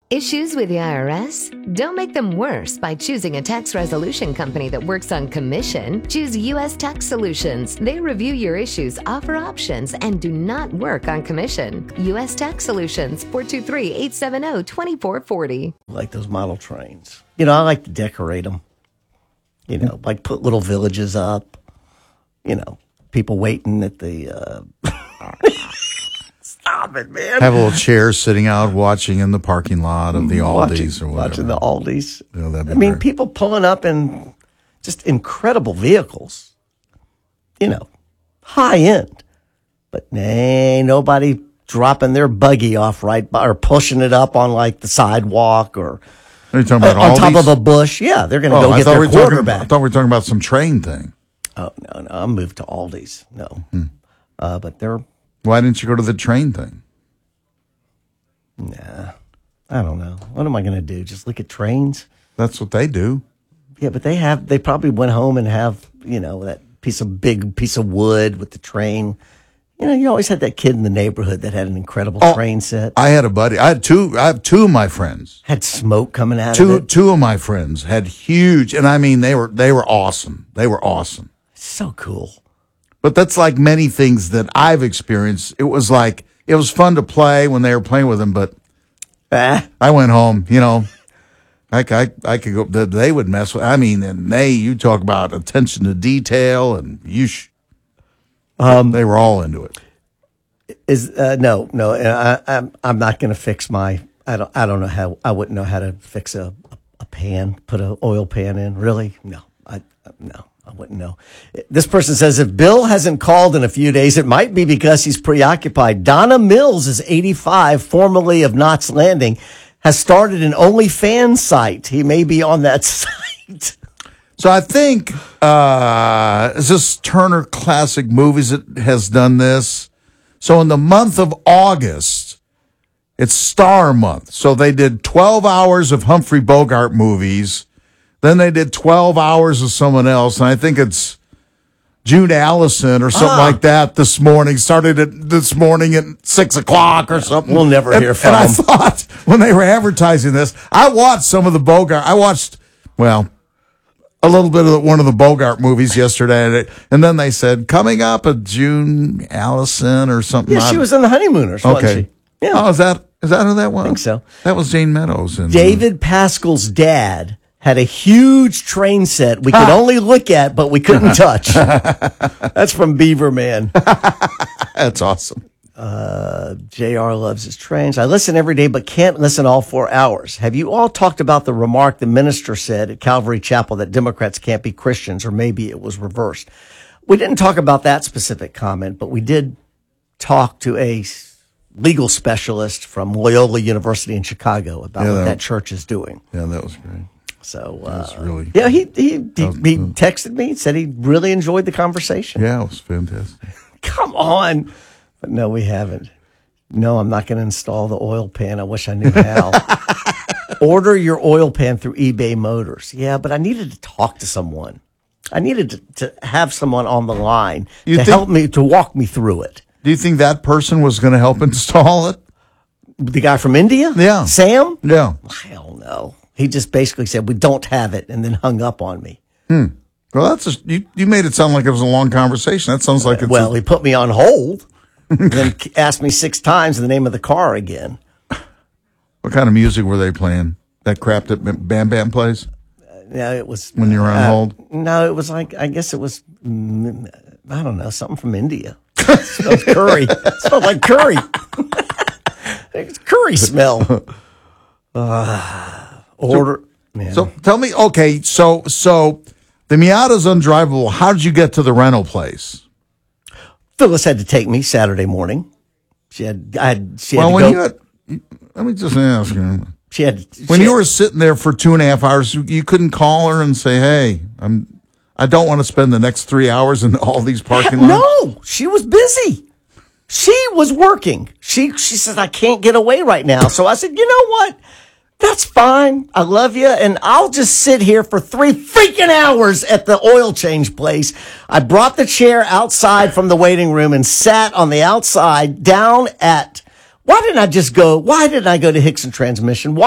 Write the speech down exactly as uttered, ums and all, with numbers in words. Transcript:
Issues with the I R S? Don't make them worse by choosing a tax resolution company that works on commission. Choose U S Tax Solutions. They review your issues, offer options, and do not work on commission. U S Tax Solutions, four two three, eight seven zero, two four four zero. Like those model trains. You know, I like to decorate them. You know, like put little villages up. You know, people waiting at the... Uh... Stop it, man. Have a little chair sitting out watching in the parking lot of the Aldi's watching, or whatever. Watching the Aldi's. You know, that'd be I mean, great. people pulling up in just incredible vehicles. You know, high end. But nay, nobody dropping their buggy off right by or pushing it up on like the sidewalk or Are you talking about on Aldi's? top of a bush. Yeah, they're going to Oh, go I get thought their we were talking- quarterback. I thought we were talking about some train thing. Oh, no, no. I moved to Aldi's. No. Hmm. Uh, but they're, Why didn't you go to the train thing? nah, I don't know. What am I going to do? Just look at trains? That's what they do. Yeah, but they have, they probably went home and have, you know, that piece of big piece of wood with the train. You know, you always had that kid in the neighborhood that had an incredible Oh, train set. I had a buddy. I had two. I have two of my friends. Had smoke coming out Two of it. two of my friends had huge, and I mean they were they were awesome. They were awesome. So cool. But that's like many things that I've experienced. It was like it was fun to play when they were playing with them, but Ah, I went home. You know, I I, I could go. They would mess with. I mean, and they you talk about attention to detail, and you. Sh- um, they were all into it. is uh, no, no. I, I'm I'm not going to fix my. I don't. I don't know how. I wouldn't know how to fix a a pan. Put an oil pan in. Really? No. I no. I wouldn't know. This person says if Bill hasn't called in a few days, it might be because he's preoccupied. Donna Mills is eighty-five, formerly of Knots Landing, has started an OnlyFans site. He may be on that site. So I think uh, is this Turner Classic Movies that has done this. So in the month of August, it's Star Month. So they did twelve hours of Humphrey Bogart movies. Then they did twelve hours of someone else. And I think it's Jude Allison or something Ah. like that this morning. Started it this morning at six o'clock or something. We'll never and, hear from And I him. thought when they were advertising this, I watched some of the Bogart. I watched, well, a little bit of the, one of the Bogart movies yesterday, and, it, and then they said coming up a June Allison or something. Yeah, she was in the Honeymooners, wasn't okay. she? Yeah. Oh, is that is that who that was? I think so. That was Jane Meadows and David Pascal's dad had a huge train set we could only look at, but we couldn't touch. That's from Beaver Man. That's awesome. Uh, J R loves his trains. I listen every day, but can't listen all four hours. Have you all talked about the remark the minister said at Calvary Chapel that Democrats can't be Christians, or maybe it was reversed? We didn't talk about that specific comment, but we did talk to a legal specialist from Loyola University in Chicago about Yeah, what that- that church is doing. Yeah, that was great. So, That was uh, really yeah, he he he, was- he texted me, said he really enjoyed the conversation. Yeah, it was fantastic. Come on. But no, we haven't. No, I'm not going to install the oil pan. I wish I knew how. Order your oil pan through eBay Motors. Yeah, but I needed to talk to someone. I needed to, to have someone on the line You to think- help me, to walk me through it. Do you think that person was going to help install it? The guy from India? Yeah. Sam? Yeah. Hell no. He just basically said, we don't have it, and then hung up on me. Well, that's a, you. You made it sound like it was a long conversation. That sounds like it's Well, a, he put me on hold, and then asked me six times the name of the car again. what kind of music were they playing? That crap that Bam Bam plays No, it was when you're on uh, hold. No, it was like I guess it was mm, I don't know, something from India. It smells curry. It smelled like curry. It's curry smell. Uh, order. Man. So tell me, okay, so so the Miata's undrivable. How did you get to the rental place? Phyllis had to take me Saturday morning. She had. I had. She had Well, to when go. you had, let me just ask you. she had. When she you had- were sitting there for two and a half hours, you, you couldn't call her and say, "Hey, I'm, I don't want to spend the next three hours in all these parking lots." No, she was busy. She was working. She she said, I can't get away right now. So I said, you know what? That's fine. I love you. And I'll just sit here for three freaking hours at the oil change place. I brought the chair outside from the waiting room and sat on the outside down at, why didn't I just go, why didn't I go to Hickson Transmission? Why